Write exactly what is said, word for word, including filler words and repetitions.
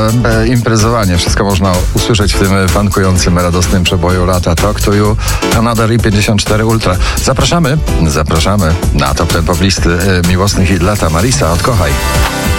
e, imprezowanie. Wszystko można usłyszeć w tym funkującym, radosnym przeboju lata. Talk to You, Another i pięćdziesiąt cztery Ultra. Zapraszamy, zapraszamy na top ten pop listy e, miłosnych hit lata. Marisa, odkochaj.